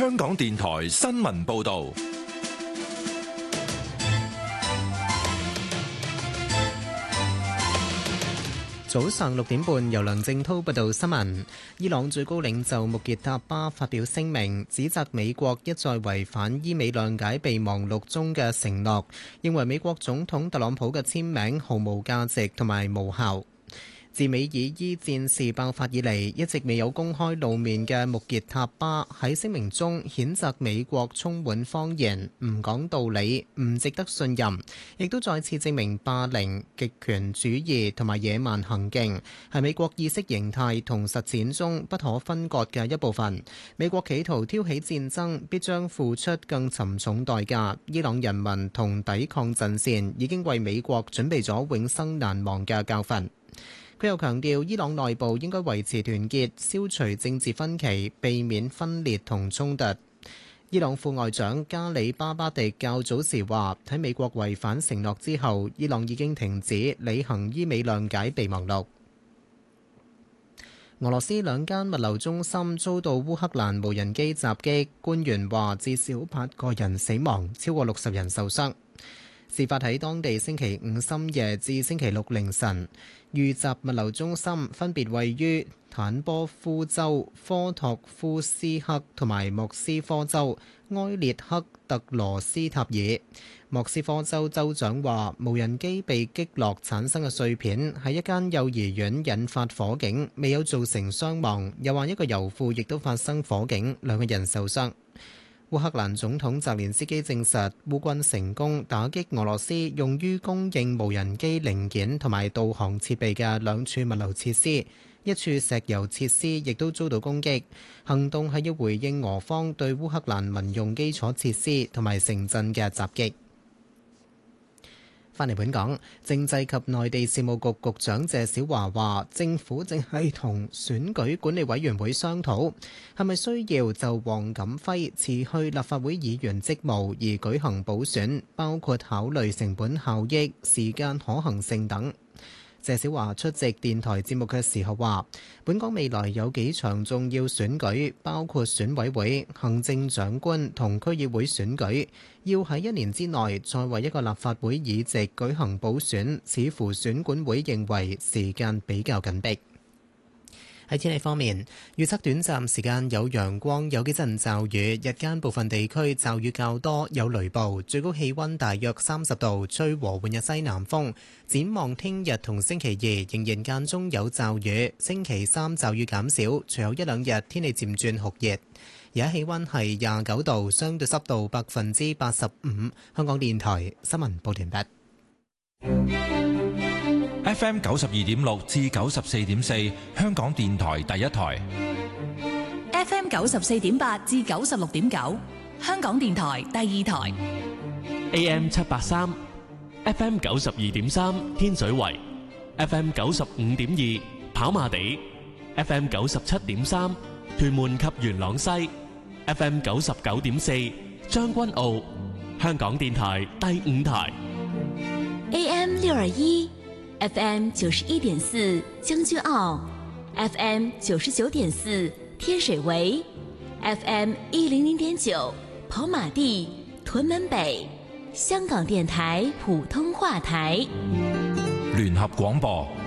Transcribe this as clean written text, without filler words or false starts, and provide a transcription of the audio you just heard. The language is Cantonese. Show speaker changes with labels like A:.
A: 香港電台新聞報道。
B: 早上6點半，由梁正滔報道新聞。伊朗最高領袖穆傑塔巴發表聲明，指責美國一再違反伊美諒解備忘錄中嘅承諾，認為美國總統特朗普嘅簽名毫無價值同埋無效。自美以伊戰事爆發以嚟，一直未有公開露面嘅穆傑塔巴喺聲明中譴責美國充滿謊言、唔講道理、唔值得信任，亦都再次證明霸凌、極權主義同埋野蠻行徑係美國意識形態同實踐中不可分割嘅一部分。美國企圖挑起戰爭，必將付出更沉重代價。伊朗人民同抵抗陣線已經為美國準備咗永生難忘嘅教訓。佢又強調，伊朗內部應該維持團結，消除政治分歧，避免分裂同衝突。伊朗副外長加里巴巴迪較早時話，喺美國違反承諾之後，伊朗已經停止履行伊美諒解備忘錄。俄羅斯兩間物流中心遭到烏克蘭無人機襲擊，官員話至少8個人死亡，超過60人受傷。事發喺當地星期五深夜至星期六凌晨，遇襲物流中心分別位於坦波夫州科托夫斯克同埋莫斯科州埃列克特羅斯塔爾。莫斯科州州長話，無人機被擊落產生嘅碎片喺一間幼兒園引發火警，未有造成傷亡。又話一個油庫亦都發生火警，2個人受傷。烏克蘭總統澤連斯基證實，烏軍成功打擊俄羅斯用於供應無人機零件同埋導航設備嘅2處物流設施，一處石油設施亦都遭到攻擊。行動係要回應俄方對烏克蘭民用基礎設施同埋城鎮嘅襲擊。返嚟本港，政制及內地事務局局長謝小華話，政府正係同選舉管理委員會商討，係咪需要就黃錦輝辭去立法會議員職務而舉行補選，包括考慮成本效益、時間可行性等。謝小華出席電台節目嘅時候話，本港未來有幾場重要選舉，包括選委會、行政長官同區議會選舉，要喺1年之內再為一個立法會議席舉行補選，似乎選管會認為時間比較緊迫。喺天氣方面，預測短暫時間有陽光，有幾陣驟雨，日間部分地區驟雨較多，有雷暴，最高氣溫大約30度，吹和緩日西南風。展望聽日同星期2仍然間中有驟雨，星期3驟雨減少，隨後1-2日天氣漸轉酷熱。而家氣溫係29度，相對濕度85%。香港電台新聞報完畢。
A: FM 92.6至94.4，香港電台第一台。
C: FM 94.8至96.9，香港電台第二台。
D: AM 783， FM 92.3，天水圍。FM 95.2，跑馬地。FM 97.3，屯門及元朗西。FM 99.4，將軍澳。香港電台第5台。
C: AM 621，FM 91.4，將軍澳。FM 99.4，天水圍。FM 100.9，跑馬地、屯門北。香港電台普通話台。
A: 聯合廣播